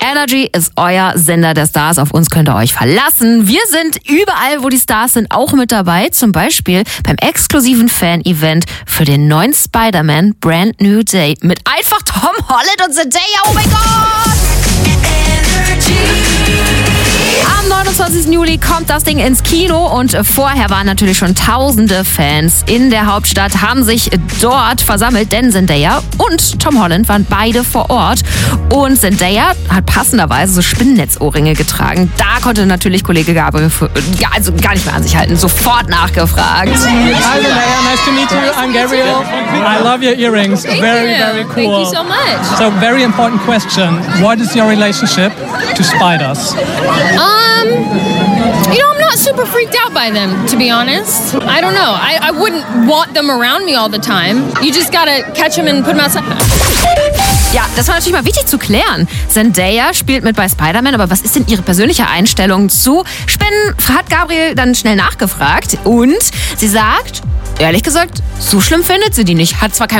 Energy ist euer Sender der Stars. Auf uns könnt ihr euch verlassen. Wir sind überall, wo die Stars sind, auch mit dabei. Zum Beispiel beim exklusiven Fan-Event für den neuen Spider-Man Brand New Day mit einfach Tom Holland und Zendaya. Oh mein Gott! Am 29. Juli kommt das Ding ins Kino und vorher waren natürlich schon tausende Fans in der Hauptstadt, haben sich dort versammelt, denn Zendaya und Tom Holland waren beide vor Ort. Und Zendaya hat passenderweise so Spinnennetzohrringe getragen. Da konnte natürlich Kollege Gabriel also gar nicht mehr an sich halten, sofort nachgefragt. Hi Zendaya, nice to meet you. I'm Gabriel. I love your earrings. Very cool. Thank you so much. So, very important question. What is your relationship to spiders? I'm not super freaked out by them, to be honest. I don't know. I wouldn't want them around me all the time. You just gotta catch them and put them outside. Ja, das war natürlich mal wichtig zu klären. Zendaya spielt mit bei Spider-Man, aber was ist denn ihre persönliche Einstellung zu Spinnen? Hat Gabriel dann schnell nachgefragt und sie sagt, ehrlich gesagt, so schlimm findet sie die nicht. Hat zwar kein